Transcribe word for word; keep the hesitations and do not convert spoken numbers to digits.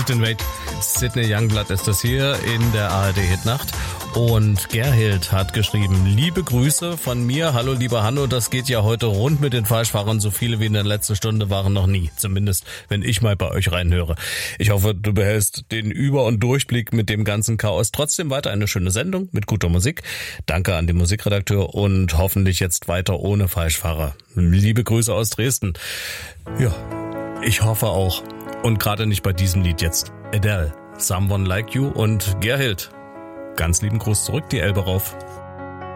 Sit and Wait. Sidney Youngblood ist das hier in der A R D-Hitnacht. Und Gerhild hat geschrieben, liebe Grüße von mir. Hallo lieber Hanno, das geht ja heute rund mit den Falschfahrern. So viele wie in der letzten Stunde waren noch nie. Zumindest, wenn ich mal bei euch reinhöre. Ich hoffe, du behältst den Über- und Durchblick mit dem ganzen Chaos. Trotzdem weiter eine schöne Sendung mit guter Musik. Danke an den Musikredakteur und hoffentlich jetzt weiter ohne Falschfahrer. Liebe Grüße aus Dresden. Ja, ich hoffe auch. Und gerade nicht bei diesem Lied jetzt. Adele, Someone Like You und Gerhild. Ganz lieben Gruß zurück, die Elbe rauf.